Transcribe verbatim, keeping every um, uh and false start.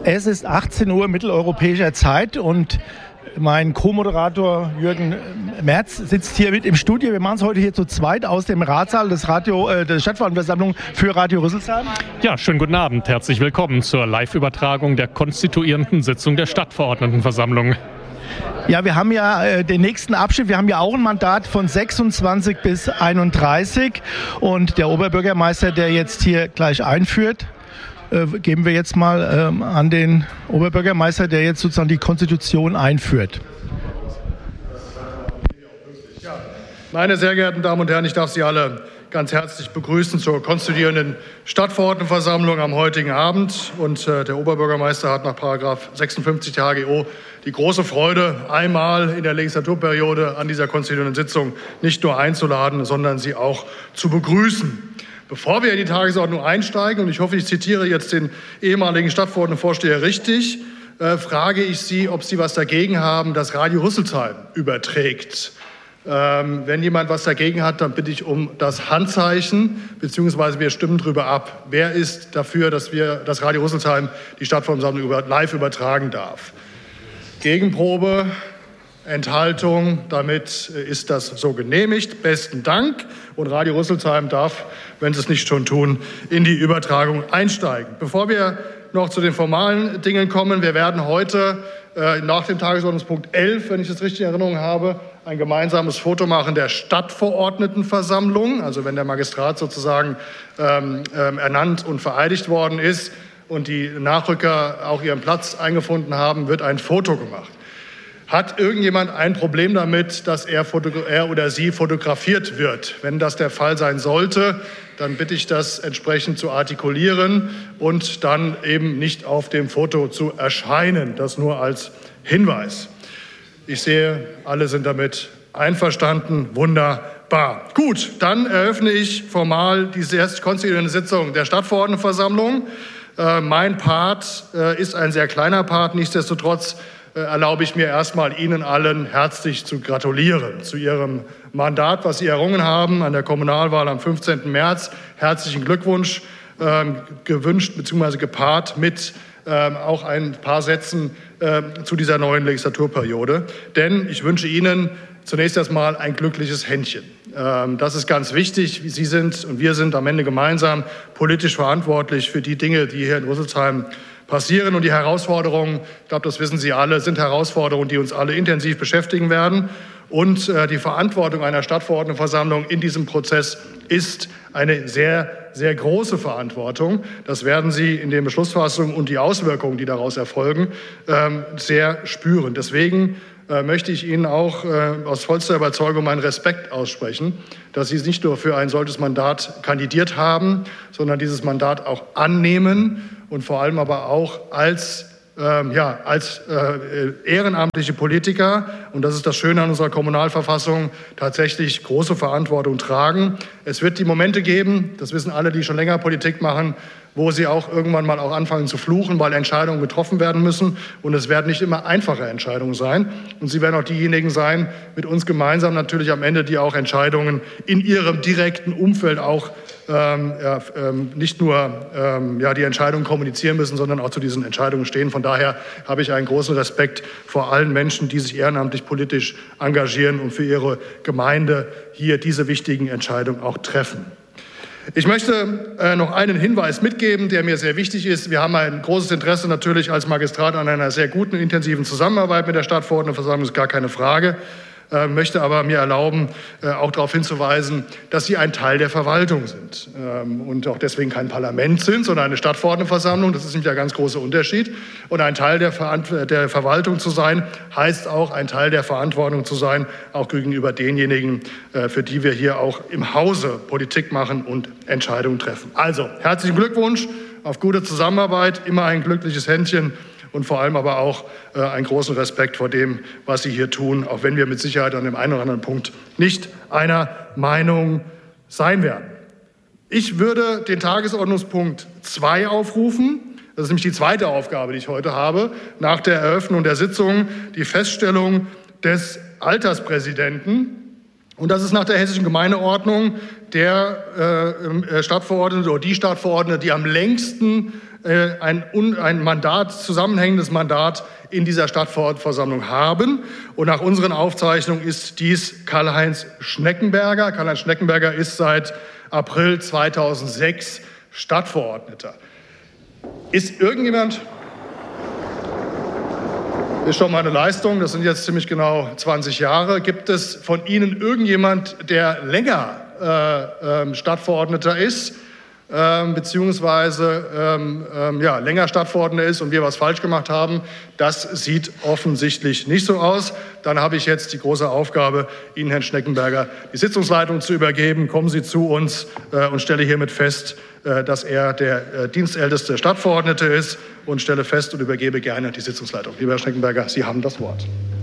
Es ist achtzehn Uhr mitteleuropäischer Zeit und mein Co-Moderator Jürgen Merz sitzt hier mit im Studio. Wir machen es heute hier zu zweit aus dem Ratssaal des Radio, äh, der Stadtverordnetenversammlung für Radio Rüsselsheim. Ja, schönen guten Abend. Herzlich willkommen zur Live-Übertragung der konstituierenden Sitzung der Stadtverordnetenversammlung. Ja, wir haben ja äh, den nächsten Abschnitt. Wir haben ja auch ein Mandat von sechsundzwanzig bis einunddreißig. Und der Oberbürgermeister, der jetzt hier gleich einführt, äh, geben wir jetzt mal ähm, an den Oberbürgermeister, der jetzt sozusagen die Konstitution einführt. Ja, meine sehr geehrten Damen und Herren, ich darf Sie alle ganz herzlich begrüßen zur konstituierenden Stadtverordnetenversammlung am heutigen Abend. Und äh, der Oberbürgermeister hat nach Paragraph sechsundfünfzig der H G O die große Freude, einmal in der Legislaturperiode an dieser konstituierenden Sitzung nicht nur einzuladen, sondern sie auch zu begrüßen. Bevor wir in die Tagesordnung einsteigen, und ich hoffe, ich zitiere jetzt den ehemaligen Stadtverordnetenvorsteher richtig, äh, frage ich Sie, ob Sie was dagegen haben, dass Radio Rüsselsheim überträgt. Ähm, wenn jemand was dagegen hat, dann bitte ich um das Handzeichen, beziehungsweise wir stimmen darüber ab. Wer ist dafür, dass wir das Radio Rüsselsheim die Stadtverordnetenversammlung über, live übertragen darf? Gegenprobe, Enthaltung, damit ist das so genehmigt. Besten Dank. Und Radio Rüsselsheim darf, wenn Sie es nicht schon tun, in die Übertragung einsteigen. Bevor wir noch zu den formalen Dingen kommen, wir werden heute äh, nach dem Tagesordnungspunkt elf, wenn ich das richtig in Erinnerung habe, ein gemeinsames Foto machen der Stadtverordnetenversammlung. Also wenn der Magistrat sozusagen ähm, ähm, ernannt und vereidigt worden ist und die Nachrücker auch ihren Platz eingefunden haben, wird ein Foto gemacht. Hat irgendjemand ein Problem damit, dass er, er oder sie fotografiert wird? Wenn das der Fall sein sollte, dann bitte ich, das entsprechend zu artikulieren und dann eben nicht auf dem Foto zu erscheinen. Das nur als Hinweis. Ich sehe, alle sind damit einverstanden. Wunderbar. Gut, dann eröffne ich formal diese erste konstituierende Sitzung der Stadtverordnetenversammlung. Äh, mein Part äh, ist ein sehr kleiner Part. Nichtsdestotrotz äh, erlaube ich mir erstmal Ihnen allen herzlich zu gratulieren zu Ihrem Mandat, was Sie errungen haben an der Kommunalwahl am fünfzehnten März. Herzlichen Glückwunsch, äh, gewünscht bzw. gepaart mit äh, auch ein paar Sätzen äh, zu dieser neuen Legislaturperiode. Denn ich wünsche Ihnen zunächst erstmal ein glückliches Händchen. Das ist ganz wichtig. Sie sind und wir sind am Ende gemeinsam politisch verantwortlich für die Dinge, die hier in Rüsselsheim passieren. Und die Herausforderungen, ich glaube, das wissen Sie alle, sind Herausforderungen, die uns alle intensiv beschäftigen werden. Und die Verantwortung einer Stadtverordnetenversammlung in diesem Prozess ist eine sehr, sehr große Verantwortung. Das werden Sie in den Beschlussfassungen und die Auswirkungen, die daraus erfolgen, sehr spüren. Deswegen möchte ich Ihnen auch äh, aus vollster Überzeugung meinen Respekt aussprechen, dass Sie nicht nur für ein solches Mandat kandidiert haben, sondern dieses Mandat auch annehmen und vor allem aber auch als, ähm, ja, als äh, ehrenamtliche Politiker, und das ist das Schöne an unserer Kommunalverfassung, tatsächlich große Verantwortung tragen. Es wird die Momente geben, das wissen alle, die schon länger Politik machen, wo sie auch irgendwann mal auch anfangen zu fluchen, weil Entscheidungen getroffen werden müssen. Und es werden nicht immer einfache Entscheidungen sein. Und Sie werden auch diejenigen sein, mit uns gemeinsam natürlich am Ende, die auch Entscheidungen in ihrem direkten Umfeld auch ähm, ja, ähm, nicht nur ähm, ja, die Entscheidungen kommunizieren müssen, sondern auch zu diesen Entscheidungen stehen. Von daher habe ich einen großen Respekt vor allen Menschen, die sich ehrenamtlich politisch engagieren und für ihre Gemeinde hier diese wichtigen Entscheidungen auch treffen. Ich möchte äh, noch einen Hinweis mitgeben, der mir sehr wichtig ist. Wir haben ein großes Interesse natürlich als Magistrat an einer sehr guten, intensiven Zusammenarbeit mit der Stadtverordnetenversammlung, ist gar keine Frage. äh, möchte aber mir erlauben, äh, auch darauf hinzuweisen, dass sie ein Teil der Verwaltung sind ähm, und auch deswegen kein Parlament sind, sondern eine Stadtverordnetenversammlung. Das ist nämlich ein ganz großer Unterschied. Und ein Teil der, Ver- der Verwaltung zu sein, heißt auch, ein Teil der Verantwortung zu sein, auch gegenüber denjenigen, äh, für die wir hier auch im Hause Politik machen und Entscheidungen treffen. Also, herzlichen Glückwunsch auf gute Zusammenarbeit, immer ein glückliches Händchen und vor allem aber auch äh, einen großen Respekt vor dem, was Sie hier tun, auch wenn wir mit Sicherheit an dem einen oder anderen Punkt nicht einer Meinung sein werden. Ich würde den Tagesordnungspunkt zwei aufrufen. Das ist nämlich die zweite Aufgabe, die ich heute habe, nach der Eröffnung der Sitzung, die Feststellung des Alterspräsidenten. Und das ist nach der hessischen Gemeindeordnung der äh, Stadtverordnete oder die Stadtverordnete, die am längsten äh, ein, ein Mandat, zusammenhängendes Mandat in dieser Stadtverordnetenversammlung haben. Und nach unseren Aufzeichnungen ist dies Karl-Heinz Schneckenberger. Karl-Heinz Schneckenberger ist seit April zweitausendsechs Stadtverordneter. Ist irgendjemand... Ist schon mal eine Leistung, das sind jetzt ziemlich genau zwanzig Jahre. Gibt es von Ihnen irgendjemand, der länger äh, ähm, Stadtverordneter ist, ähm, beziehungsweise ähm, ähm, ja, länger Stadtverordneter ist und wir was falsch gemacht haben? Das sieht offensichtlich nicht so aus. Dann habe ich jetzt die große Aufgabe, Ihnen, Herrn Schneckenberger, die Sitzungsleitung zu übergeben. Kommen Sie zu uns äh, und stelle hiermit fest, äh, dass er der äh, dienstälteste Stadtverordnete ist und stelle fest und übergebe gerne die Sitzungsleitung. Lieber Herr Schneckenberger, Sie haben das Wort.